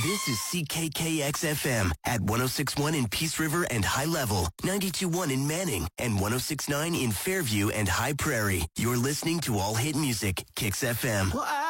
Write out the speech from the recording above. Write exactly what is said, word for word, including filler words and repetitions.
This is C K K X F M at one oh six point one in Peace River and High Level, ninety-two point one in Manning, and one oh six point nine in Fairview and High Prairie. You're listening to All Hit Music, Kix F M. Well, I